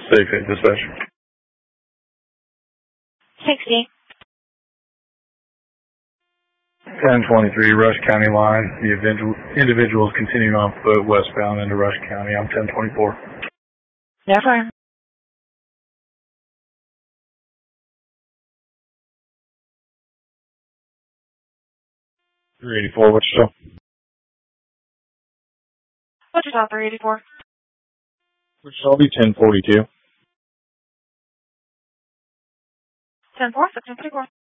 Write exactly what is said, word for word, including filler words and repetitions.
Safe at dispatch. sixty. ten twenty-three, Rush County line. The individual is continuing on foot westbound into Rush County. I'm ten twenty-four. No fire. three eighty-four, Wichita. Wichita, three eighty-four. Wichita will be ten forty-two. ten four, sixteen thirty-four.